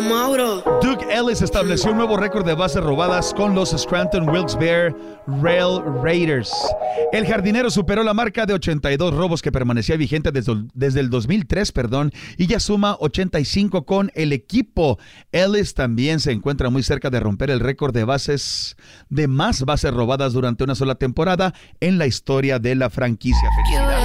Mauro. Duke Ellis estableció un nuevo récord de bases robadas con los Scranton Wilkes-Barre Rail Raiders. El jardinero superó la marca de 82 robos que permanecía vigente desde el 2003, y ya suma 85 con el equipo. Ellis también se encuentra muy cerca de romper el récord de más bases robadas durante una sola temporada en la historia de la franquicia. ¡Felicidades!